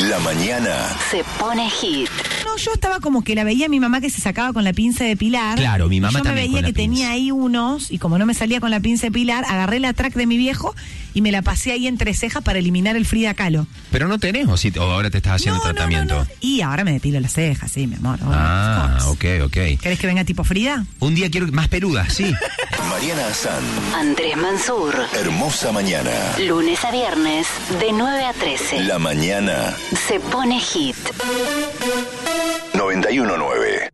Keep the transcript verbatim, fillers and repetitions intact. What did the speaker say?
La mañana se pone hit. No, yo estaba como que la veía a mi mamá que se sacaba con la pinza de pilar. Claro, mi mamá yo también me con veía la que pinza. tenía ahí unos, y como no me salía con la pinza de pilar, agarré la track de mi viejo y me la pasé ahí entre cejas para eliminar el Frida Kahlo. Pero no tenés, o, si, o ahora te estás haciendo No, no, tratamiento. no, no. Y ahora me depilo las cejas, sí, mi amor. obvio, Ah, of ok, ok. ¿Querés que venga tipo Frida? Un día quiero más peluda, sí. Mariana Azán, Andrés Mansur. hermosa mañana. Lunes a viernes, de nueve a trece. La mañana Se pone hit. noventa y uno nueve.